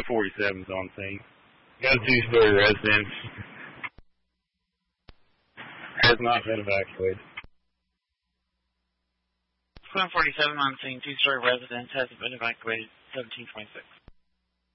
747's on scene. Got a two-story residence. Has not been evacuated. 747 on scene, two-story residence, hasn't been evacuated, 1726.